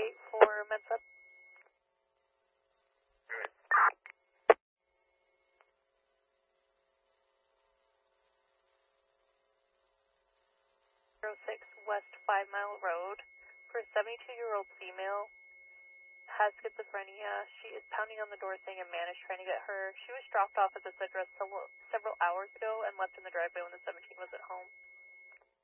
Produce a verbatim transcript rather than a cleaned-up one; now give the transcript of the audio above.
wait for MedSub. zero six West Five Mile Road for a seventy-two-year-old female. Has schizophrenia. She is pounding on the door saying a man is trying to get her. She was dropped off at this address several, several hours ago and left in the driveway when the seventeen was at home.